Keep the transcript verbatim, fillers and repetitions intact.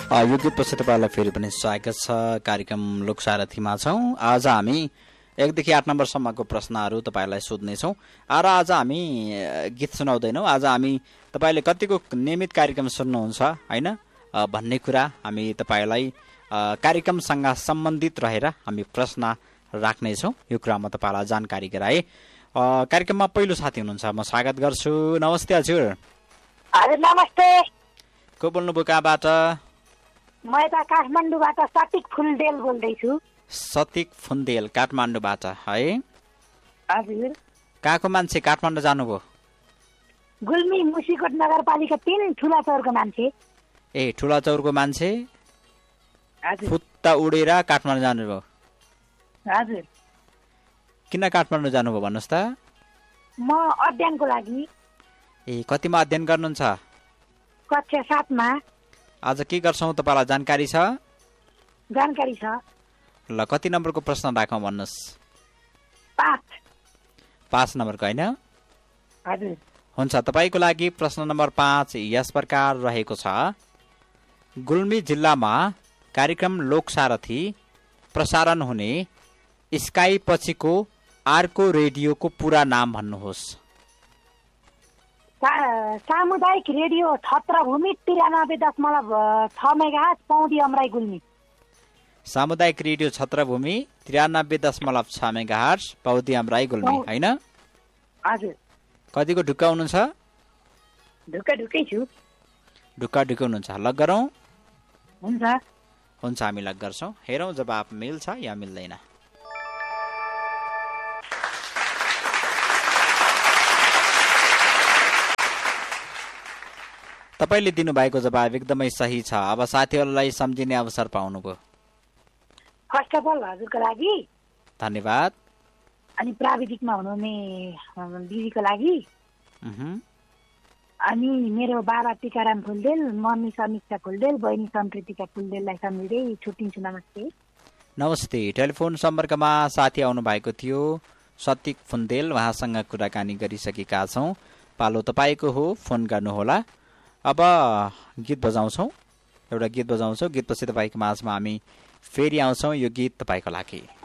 यो गीतपछि तपाईँलाई फेरि पनि स्वागत छ। कार्यक्रम लोकसारथीमा छौँ। आज हामी एकदेखि आठ नम्बरसम्मको प्रश्नहरू तपाईँलाई सोध्नेछौँ र आज हामी गीत सुनाउँदैनौँ। आज हामी तपाईँले कतिको नियमित कार्यक्रम सुन्नुहुन्छ होइन भन्ने कुरा हामी तपाईँलाई कार्यक्रमसँग सम्बन्धित रहेर हामी प्रश्न राख्नेछौँ। यो कुरामा तपाईँलाई जानकारी गराए। कार्यक्रममा पहिलो साथी हुनुहुन्छ, म स्वागत गर्छु। नमस्ते हजुर। हजुर नमस्ते। को बोल्नुभयो, कहाँबाट? म यता काठमाडौँबाट सतिक फुलदेल बोल्दैछु। सतिक फुलदेल काठमाडौँबाट है? हजुर। कहाँको मान्छे काठमाडौँ जानुभयो? गुल्मी मुसीकोट नगरपालिका तीन ठुला चौरको मान्छे। ए ठुला चौरको मान्छे फुत्ता उडेर काठमाडौँ जानुभयो? हजुर। किन काठमाडौँ जानुभयो भन्नुहोस् त? म अध्ययनको लागि। ए कतिमा अध्ययन गर्नुहुन्छ? कक्षा सातमा। आज के गर्छौँ तपाईँलाई जानकारी छ? जानकारी छ। ल कति नम्बरको प्रश्न राखौँ भन्नुहोस्? पाँच। पाँच नम्बरको होइन? हजुर। हुन्छ, तपाईँको लागि प्रश्न नम्बर पाँच यस प्रकार रहेको छ। गुल्मी जिल्लामा कार्यक्रम लोकसारथी प्रसारण हुने स्काई पछिको अर्को रेडियोको पुरा नाम भन्नुहोस्। सामुदायिक रेडियो छत्रभूमि तिरानब्बे दशमलव छ मेगाहर्ज पौडी अमराई गुल्मी। सामुदायिक रेडियो छत्रभूमि तिरानब्बे दशमलव छ मेगाहर्ज पौडी अमराई गुल्मी होइन? हजुर। कतिको ढुक्का हुनुहुन्छ? ढुक्का ढुक्कै छु। ढुक्का ढुक्कै हुनुहुन्छ। लग गरौँ? हुन्छ। हुन्छ, हामी लग गर्छौँ। हेरौँ जवाब मिल्छ या मिल्दैन। तपाईँले दिनुभएको जवाब एकदमै सही छ। अब साथीहरूलाई सम्झिने अवसर पाउनुभयो। फर्स्ट अफ अल हजुरको लागि धन्यवाद। अनि प्राविधिकमा हुनुहुने दिदीको लागि, अनि मेरो बाबा टिकाराम फुलदेल, मम्मी समीक्षा फुलदेल, बहिनी सम्प्रीतिका फुलदेललाई सम्झिँदै छुट्टिन्छु। नमस्ते। नमस्ते। टेलिफोन सम्पर्कमा साथी आउनु भएको थियो सतिक फुलदेल, उहाँसँग कुराकानी गरिसकेका छौँ। पालो तपाईँको हो, फोन गर्नुहोला। अब गीत बजाउँछौँ, एउटा गीत बजाउँछौँ। गीतपछि तपाईँको माझमा हामी फेरि आउँछौँ। यो गीत तपाईँको लागि।